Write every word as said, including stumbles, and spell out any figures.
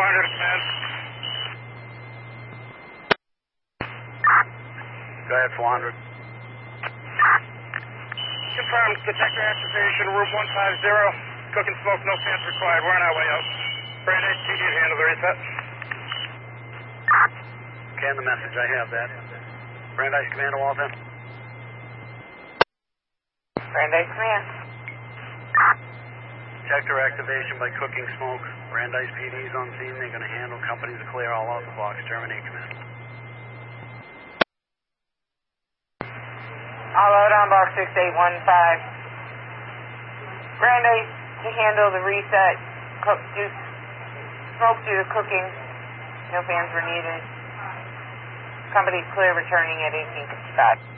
hundred, command. Go ahead, four hundred. Confirmed detector activation, room one five zero. Cooking smoke, no fans required. We're on our way out. Brandeis, T D to handle the reset. Scan the message, I have that. Brandeis, Commander Walter. Brandeis, command. Detector activation by cooking smoke. Brandeis P D is on scene. They're going to handle companies to clear all out the box. Terminate, command. All out on box six eight one five. Brandeis to handle the reset. Cook, do smoke due to cooking. No fans were needed. Company's clear, returning at eighteen fifty-five.